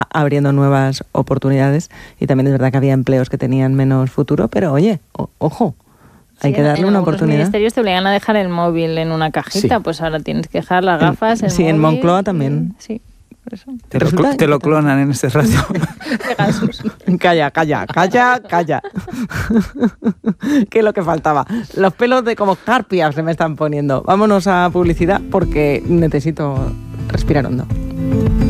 abriendo nuevas oportunidades, y también es verdad que había empleos que tenían menos futuro, pero oye, ojo, hay que darle una oportunidad. En ministerios te obligan a dejar el móvil en una cajita, pues ahora tienes que dejar las gafas, el móvil. En Moncloa también. Sí. Eso. Te lo clonan en este rato. Calla. ¿Qué es lo que faltaba? Los pelos de como escarpias se me están poniendo. Vámonos a publicidad porque necesito respirar hondo.